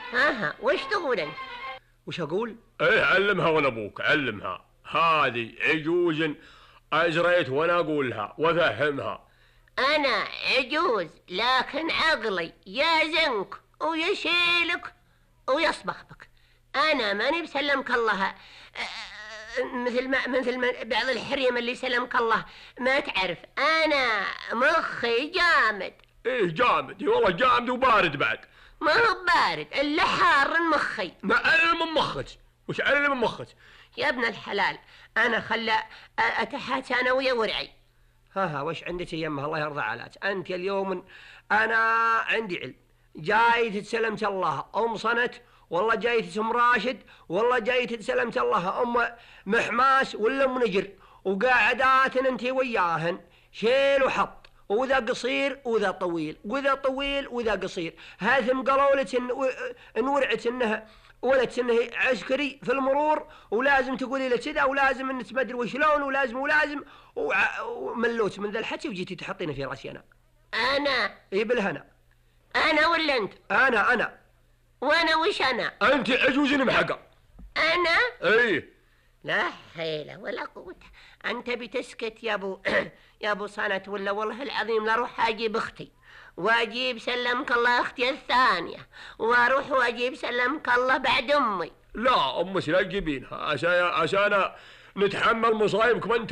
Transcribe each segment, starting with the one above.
ها وش تقول انت؟ وش اقول؟ ايه علمها وانا ابوك، علمها. هذه عجوز اجريت وانا اقولها وافهمها. انا عجوز لكن عقلي يازنك ويشيلك ويصبخ بك. انا ماني بسلمك الله مثل بعض الحريم اللي سلمك الله ما تعرف. انا مخي جامد. ايه جامد؟ والله جامد وبارد بعد. ما هو بارد الا حار مخي. ما علم من مخك. وش علم من مخك؟ يا ابن الحلال انا خلى اتحاتى انا ويا ورعي. ها وش عندك يمه الله يرضى عليك؟ انت اليوم انا عندي علم. جاي تسلمت الله ام صنت، والله جاي ام راشد، والله جاي تسلمت الله ام محماس ولا ام نجر، وقاعدات انت وياهن شيل وحط، وذا قصير وذا طويل وذا طويل وذا قصير. هاثم قالوا لك ان ورعت انها ولدت انه عسكري في المرور، ولازم تقولي له كذا، ولازم انك ما ادري وشلون، ولازم وملوت من ذا الحكي وجيتي تحطينه في راسي انا اي بالهنا. انا ولا انت؟ انا وانا وش انا؟ انت عجوز محقه. انا ايه لا حيله ولا قوه. انت بتسكت يا ابو يا ابو صنت ولا والله العظيم لا اروح اجيب اختي واجيب سلمك الله اختي الثانيه، واروح واجيب سلمك الله بعد امي. لا امك لا تجيبينها عشان نتحمل مصايبكم انتم.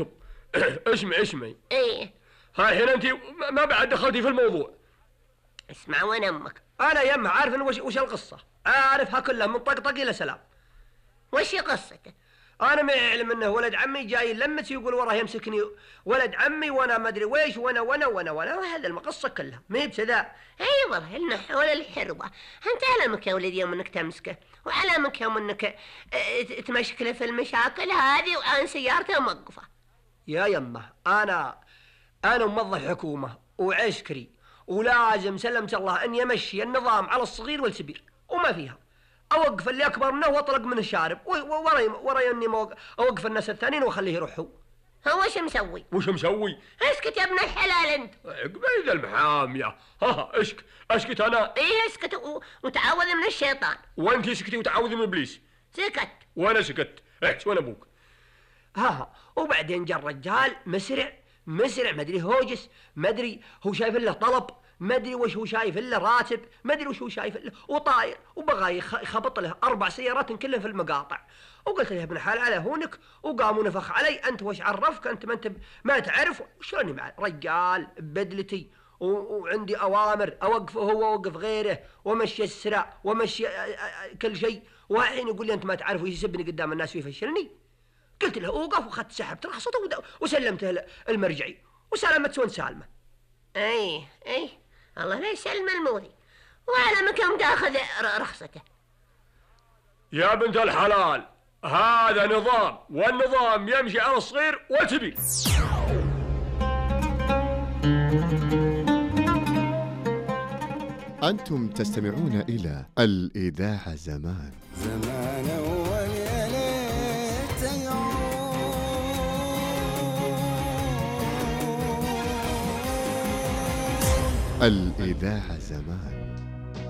اسمعي. ايه هاي الحين انت ما بعد دخلتي في الموضوع. اسمع وين امك؟ انا يمه عارف إن وش القصه، عارفها كلها من طقطق الى سلام. وش قصته؟ انا ما يعلم انه ولد عمي جاي لمتي يقول وراه يمسكني ولد عمي وانا ما ادري ويش وانا وهذا القصه كلها ما هي بسذا. اي والله النحو ولا الحروه. انت علمك يا ولدي يوم انك تمسكه، وعلمك يوم انك تمشكله في المشاكل هذه وان سيارته موقفه. يا يمه انا موظف حكومه وعسكري، ولازم سلمت الله ان يمشي النظام على الصغير والكبير، وما فيها اوقف اللي اكبر منه واطلق من الشارب وراي اني اوقف الناس الثانيين واخليه يروح. هو وش مسوي؟ اسكت يا ابن الحلال انت. قبيل المحاميه. ها اسكت انا. ايه اسكت وتعوذ من الشيطان. وانت اسكتي وتعوذي من ابليس. سكت وانا سكت. احس وانا ابوك. وبعدين جاء الرجال مسرع ما ادري هوجس، ما ادري هو شايف له طلب، ما ادري وش هو شايف له راتب، ما ادري وش هو شايف له، وطاير وبغى يخبط له 4 سيارات كلهم في المقاطع. وقلت له يا ابن الحلال على هونك، وقام ونفخ علي. انت وش عرفك انت ما تعرف شلوني مع رجال بدلتي وعندي اوامر اوقفه هو واوقف غيره وامشي السرع وامشي كل شيء، والحين يقول لي انت ما تعرف ويسبني قدام الناس ويفشلني. قلت له اوقف، وخدت سحبت رخصته وسلمته المرجعي وسلمت وين سالمه. اي الله لا يسلم الموذي، وعلى مكان تاخذ رخصته. يا بنت الحلال هذا نظام، والنظام يمشي على الصغير والكبير. أنتم تستمعون إلى الإذاعة زمان أول يا ليت الإذاعة زمان.